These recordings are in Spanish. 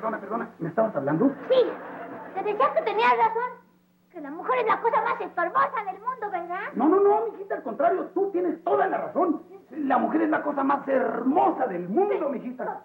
perdona. ¿Me estabas hablando? Sí, te decía que tenías razón. Que la mujer es la cosa más estorbosa del mundo, ¿verdad? No, mijita, al contrario, tú tienes toda la razón. La mujer es la cosa más hermosa del mundo, mijita.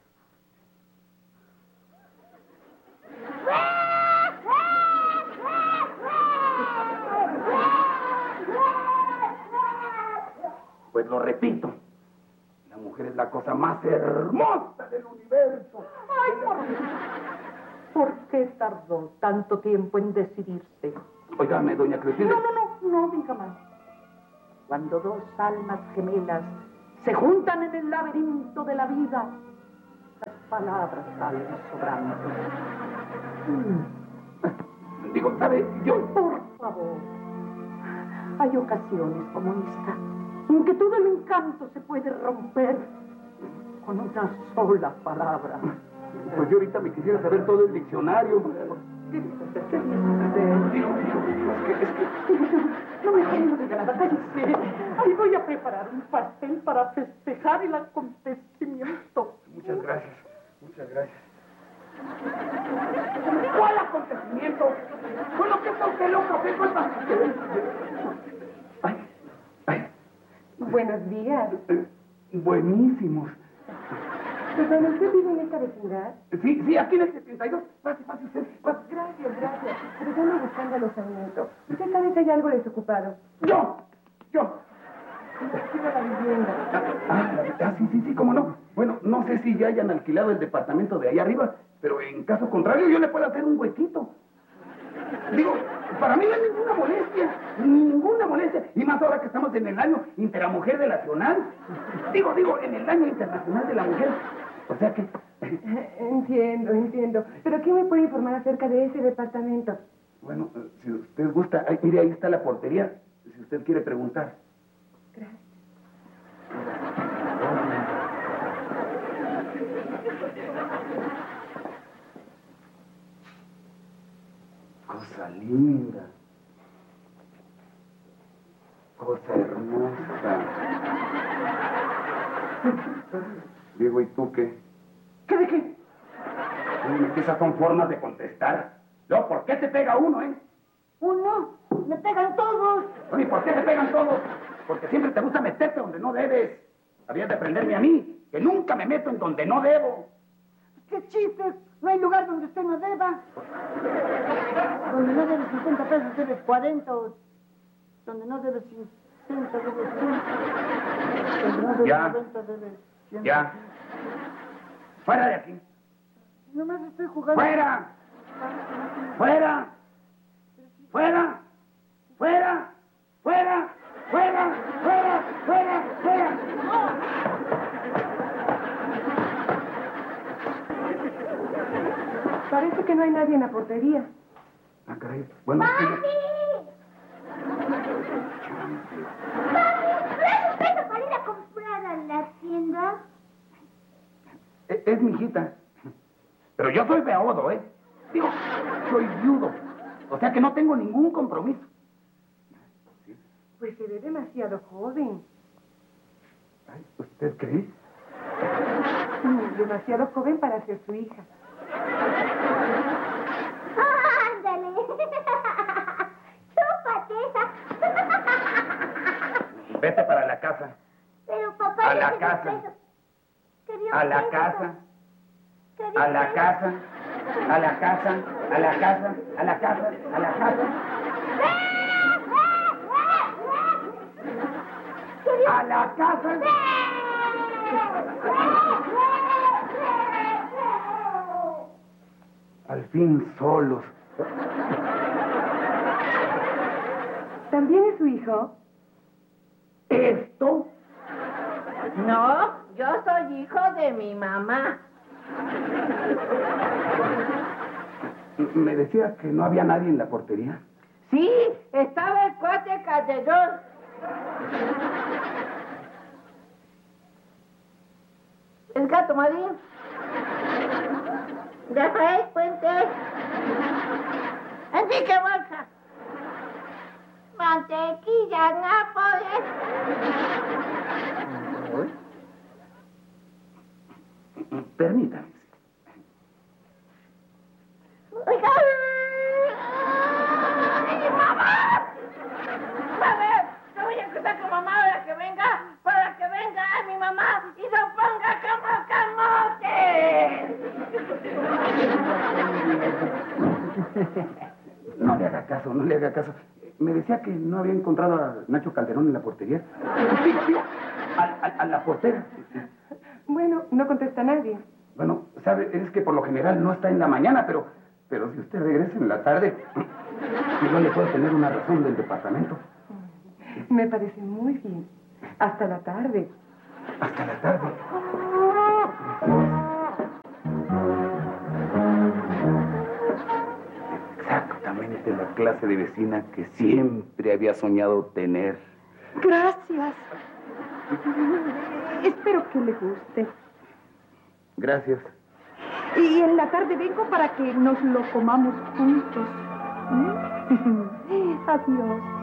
Pues lo repito, la mujer es la cosa más hermosa del universo. Ay, ¿por qué tardó tanto tiempo en decidirse? Óigame, doña Clotilde. No, diga más. Cuando dos almas gemelas se juntan en el laberinto de la vida, las palabras salen sobrando. Digo, ¿sabe? Yo... Por favor, hay ocasiones como esta en que todo el encanto se puede romper con una sola palabra. Pues yo ahorita me quisiera saber todo el diccionario. ¿Qué dice usted? No me quiero de nada, cállese. Ahí voy a preparar un pastel para festejar el acontecimiento. Muchas gracias. ¿Cuál acontecimiento? Bueno, ¿qué está usted loco? ¿Qué cosa? Buenos días. Buenísimos. Perdón, ¿usted vive en esta vecindad? Sí, aquí en el 72. Pase, usted. Pase. Gracias. Pero yo ando buscando alojamiento. ¿Usted sabe si hay algo desocupado? ¡Yo! Alquilo la vivienda. Sí, cómo no. Bueno, no sé si ya hayan alquilado el departamento de allá arriba, pero en caso contrario yo le puedo hacer un huequito. Digo, para mí no hay ninguna molestia, y más ahora que estamos en el año Interamujer de Nacional. Digo, en el año internacional de la mujer. O sea que... Entiendo. ¿Pero quién me puede informar acerca de ese departamento? Bueno, si usted gusta, mire, ahí está la portería, si usted quiere preguntar. Gracias. Cosa linda. Cosa hermosa. Digo, ¿y tú qué? ¿Qué de qué? Que esas son formas de contestar. No, ¿por qué te pega uno, Uno, me pegan todos. ¿Y por qué te pegan todos? Porque siempre te gusta meterte donde no debes. Habías de aprenderme a mí, que nunca me meto en donde no debo. ¡Qué chiste! No hay lugar donde usted no deba. Donde no debes 50 pesos debes 40. Donde no debes 50 debes 100. Donde no debes Ya. 90 debes 100. Ya. Fuera de aquí. Nomás estoy jugando. ¡Fuera! Parece que no hay nadie en la portería. Ah, caray. Bueno, ¡Papi! ¿Traes un peso para ir a comprar a la tienda? es mi hijita. Pero yo soy beodo, Digo, soy viudo. O sea que no tengo ningún compromiso. Pues se ve demasiado joven. Ay, ¿usted cree? Demasiado joven para ser su hija. ¡Ándale! ¡Chúpate esa! Vete para la casa. Pero papá... A la yo casa. tengo pesos. Quería A un la peso. casa. Quería A un la peso. casa. A la casa. A la casa. A la casa. A la casa. A la casa. Al fin solos. ¿También es su hijo? ¿Esto? No, yo soy hijo de mi mamá. Me decía que no había nadie en la portería. Sí, estaba el cuate Calderón. El gato Marín. Rafael Puente. Enrique Borja. Mantequilla Nápoles. Permítame. No le haga caso, no le haga caso. Me decía que no había encontrado a Nacho Calderón en la portería. Digo, a la portera. Bueno, no contesta nadie. Bueno, sabe, es que por lo general no está en la mañana, pero si usted regresa en la tarde, yo le puedo tener una razón del departamento. Me parece muy bien. Hasta la tarde. Hasta la tarde. Exactamente la clase de vecina que siempre había soñado tener. Gracias. Espero que le guste. Gracias. Y en la tarde vengo para que nos lo comamos juntos. Adiós.